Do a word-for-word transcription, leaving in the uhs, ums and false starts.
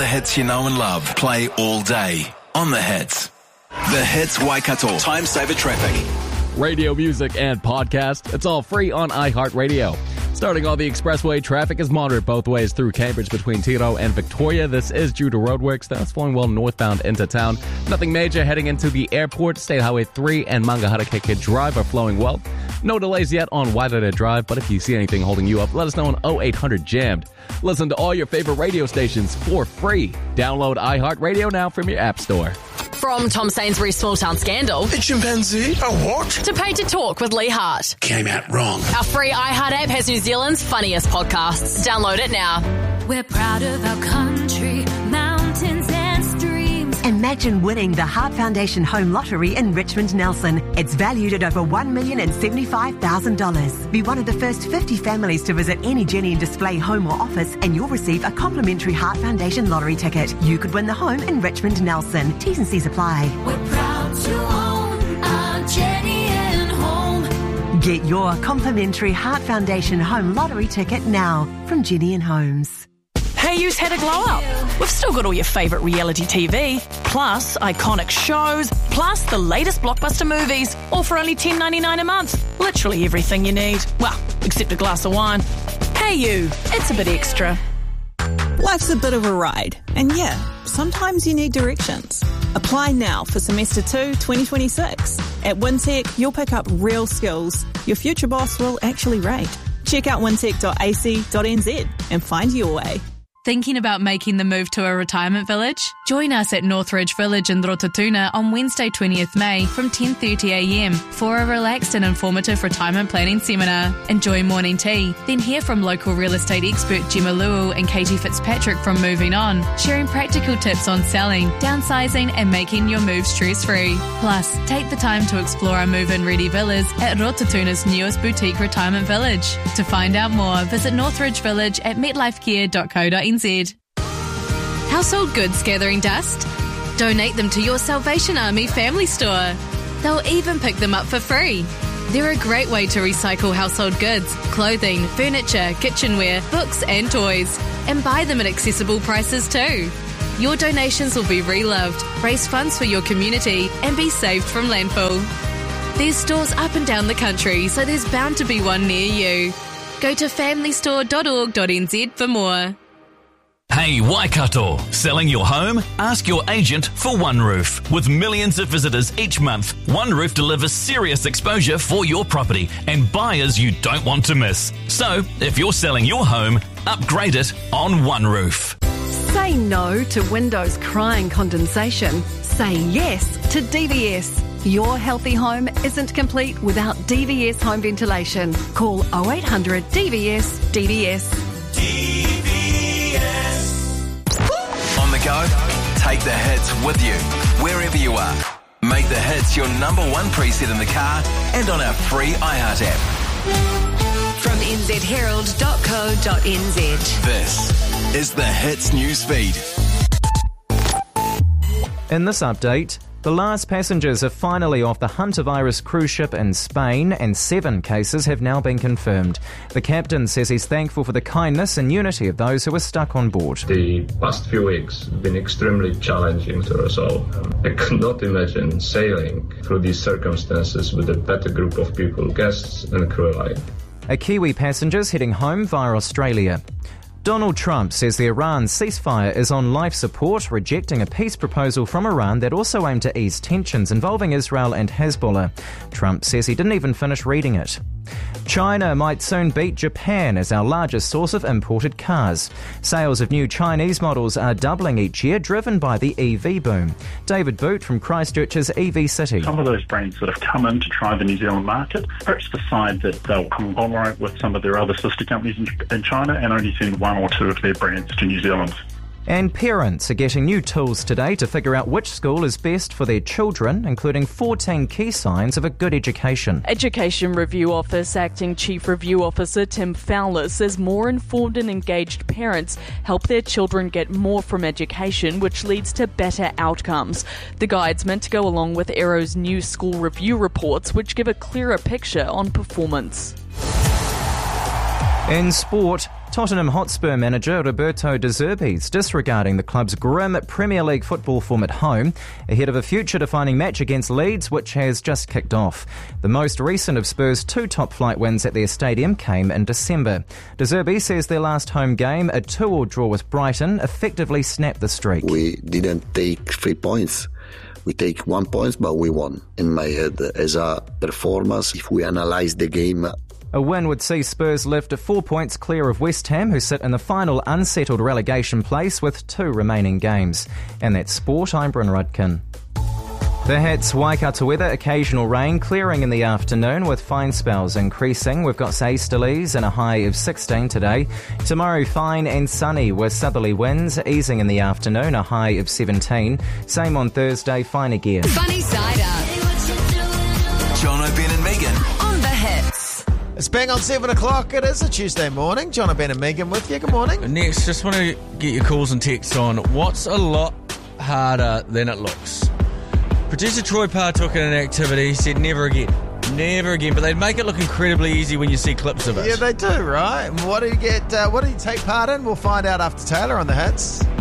hits you know and love play all day on The Hits. The Hits Waikato Time Saver Traffic. Radio, music, and podcast. It's all free on iHeartRadio. Starting on the expressway, traffic is moderate both ways through Cambridge between Tiro and Victoria. This is due to roadworks. That's flowing well northbound into town. Nothing major heading into the airport. State Highway three and Mangaharakeke Drive are flowing well. No delays yet on Wairere Drive, but if you see anything holding you up, let us know on oh eight hundred jammed. Listen to all your favorite radio stations for free. Download iHeartRadio now from your app store. From Tom Sainsbury's Small Town Scandal. A chimpanzee? A what? To Pay to Talk with Lee Hart. Came out wrong. Our free iHeart app has New Zealand's funniest podcasts. Download it now. We're proud of our country, mountains and streams. Imagine winning the Heart Foundation Home Lottery in Richmond Nelson. It's valued at over one million seventy-five thousand dollars. Be one of the first fifty families to visit any Jenny and Display home or office and you'll receive a complimentary Heart Foundation lottery ticket. You could win the home in Richmond Nelson. T's and C's apply. We're proud to own our Jenny and Home. Get your complimentary Heart Foundation Home Lottery ticket now from Jenny and Homes. Hey You's had a glow up. We've still got all your favourite reality T V, plus iconic shows, plus the latest blockbuster movies, all for only ten dollars ninety-nine a month. Literally everything you need. Well, except a glass of wine. Hey You, it's a bit extra. Life's a bit of a ride, and yeah, sometimes you need directions. Apply now for semester two, twenty twenty-six. At Wintec, you'll pick up real skills your future boss will actually rate. Check out wintec dot a c dot n z and find your way. Thinking about making the move to a retirement village? Join us at Northridge Village in Rototuna on Wednesday twentieth May from ten thirty a m for a relaxed and informative retirement planning seminar. Enjoy morning tea, then hear from local real estate expert Gemma Luo and Katie Fitzpatrick from Moving On, sharing practical tips on selling, downsizing and making your move stress-free. Plus, take the time to explore our move-in ready villas at Rototuna's newest boutique retirement village. To find out more, visit Northridge Village at metlifecare dot co dot n z. Household goods gathering dust? Donate them to your Salvation Army family store. They'll even pick them up for free. They're a great way to recycle household goods, clothing, furniture, kitchenware, books and toys, and buy them at accessible prices too. Your donations will be reloved, raise funds for your community, and be saved from landfill. There's stores up and down the country, so there's bound to be one near you. Go to family store dot org dot n z for more. Hey Waikato, selling your home? Ask your agent for OneRoof. With millions of visitors each month, OneRoof delivers serious exposure for your property and buyers you don't want to miss. So, if you're selling your home, upgrade it on OneRoof. Say no to windows crying condensation. Say yes to D V S. Your healthy home isn't complete without D V S home ventilation. Call oh eight hundred D V S D V S. D V S. On the go, take the hits with you, wherever you are. Make the hits your number one preset in the car and on our free iHeart app. From n z herald dot co dot n z. This is the Hits News Feed. In this update, the last passengers are finally off the Hantavirus cruise ship in Spain and seven cases have now been confirmed. The captain says he's thankful for the kindness and unity of those who were stuck on board. The past few weeks have been extremely challenging to us all. I could not imagine sailing through these circumstances with a better group of people, guests and crew alike. A Kiwi passenger's heading home via Australia. Donald Trump says the Iran ceasefire is on life support, rejecting a peace proposal from Iran that also aimed to ease tensions involving Israel and Hezbollah. Trump says he didn't even finish reading it. China might soon beat Japan as our largest source of imported cars. Sales of new Chinese models are doubling each year, driven by the E V boom. David Boot from Christchurch's E V City. Some of those brands that have come in to try the New Zealand market perhaps decide that they'll conglomerate with some of their other sister companies in, in China and only send one or two of their brands to New Zealand. And parents are getting new tools today to figure out which school is best for their children, including fourteen key signs of a good education. Education Review Office Acting Chief Review Officer Tim Fowler says more informed and engaged parents help their children get more from education, which leads to better outcomes. The guide's meant to go along with Aero's new school review reports, which give a clearer picture on performance. In sport, Tottenham Hotspur manager Roberto De Zerbi is disregarding the club's grim Premier League football form at home ahead of a future-defining match against Leeds, which has just kicked off. The most recent of Spurs' two top-flight wins at their stadium came in December. De Zerbi says their last home game, a two-all draw with Brighton, effectively snapped the streak. We didn't take three points. We take one point, but we won. In my head, as a performance, if we analyse the game, a win would see Spurs lift to four points clear of West Ham, who sit in the final unsettled relegation place with two remaining games. And that's Sport, I'm Bryn Rudkin. The Hats Waikato weather, occasional rain, clearing in the afternoon with fine spells increasing. We've got easterlies and a high of sixteen today. Tomorrow fine and sunny with southerly winds, easing in the afternoon, a high of seventeen. Same on Thursday, fine again. Funny Side Up. Jono, Ben and Megan. On the Hits. It's bang on seven o'clock. It is a Tuesday morning. Jono, Ben and Megan with you. Good morning. Next, just want to get your calls and texts on what's a lot harder than it looks. Producer Troy Parr took in an activity. He said never again. Never again. But they'd make it look incredibly easy when you see clips of it. Yeah, they do, right? What do you get? Uh, what do you take part in? We'll find out after Taylor on the Hits.